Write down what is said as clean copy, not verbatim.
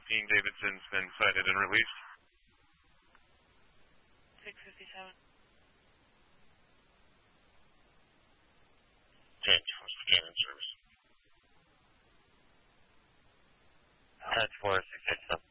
Davidson's been cited and released. 657. Change from scanning service. 10-4, 687.